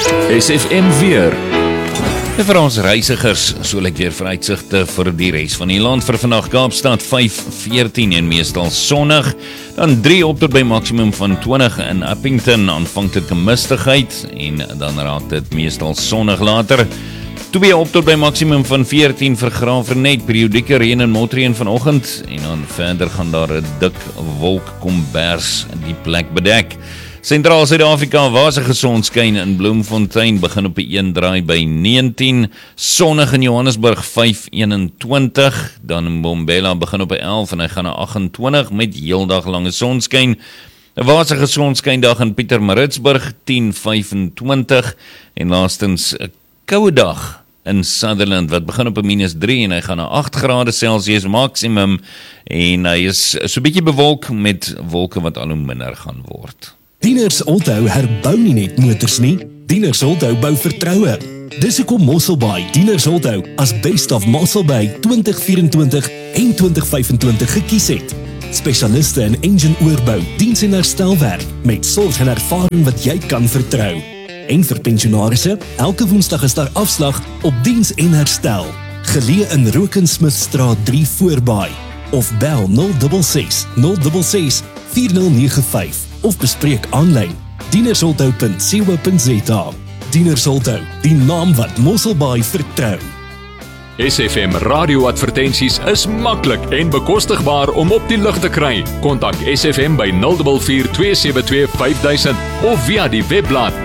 SFM weer. Vir ons reisigers, so lyk weer vooruitsigte vir die res van die land vir vandag. Kaapstad 5-14 en meestal sonnig. Dan 3 op tot by maksimum van 20 in Upington, aanvanklike mistigheid en dan raak dit meestal sonnig later. 2 op tot by maksimum van 14 vir Graafrenet, periodieke reën en motreen vanoggend en dan verder gaan daar 'n dik wolkkombers die plek bedek. Sentraal Suid-Afrika wasige sonskyn in Bloemfontein begin op die 1 draai by 19, sonnig in Johannesburg 5-21, dan in Mbombela begin op die 11 en hy gaan na 28 met heeldag lange sonskyn. 'n Wasige sonskyndag in Pietermaritzburg 10-25 en laastens 'n koue dag in Sutherland wat begin op 'n -3 en hy gaan na 8 grade Celsius maksimum en hy is so 'n bietjie bewolk met wolke wat al hoe minder gaan word. Dieners onthou herbou nie net motors nie, Dieners onthou bou vertroue. Dis hoekom Mosselbaai Dieners onthou as Best of Mosselbaai 2024 en 2025 gekies het. Spesialiste in engine oorbou, diens en herstelwerk met sorg en ervaring wat jy kan vertrou. En vir pensionarisse, elke Woensdag is daar afslag op diens en herstel. Geleë in Rokensmithstraat 3 voorbaai of bel 066 066 4095 of bespreek aanlyn dienersonthou.co.za. Dienersonthou, die naam wat Mosselbaai vertrou. SFM radioadvertensies is maklik en bekostigbaar om op die lug te kry. Kontak SFM by 044 272 5000 of via die webblad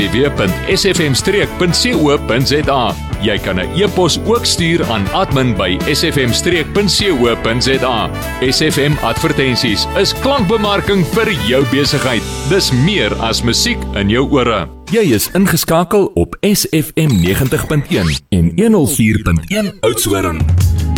www.sfm-streek.co.za. Jy kan 'n e-pos ook stuur aan admin by sfm-streek.co.za. SFM advertensies is klankbemarking vir jou besigheid. Dis meer as musiek in jou ore. Jy is ingeskakel op SFM 90.1 en 104.1 Oudtshoorn.